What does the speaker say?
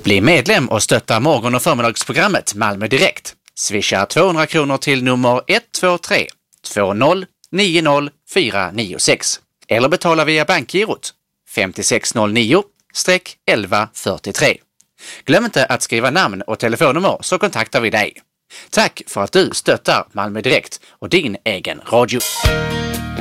Bli medlem och stötta morgon- och förmiddagsprogrammet Malmö Direkt. Swisha 200 kronor till nummer 123 20 90 496 eller betala via bankgirot 5609-1143. Glöm inte att skriva namn och telefonnummer så kontaktar vi dig. Tack för att du stöttar Malmö Direkt och din egen radio.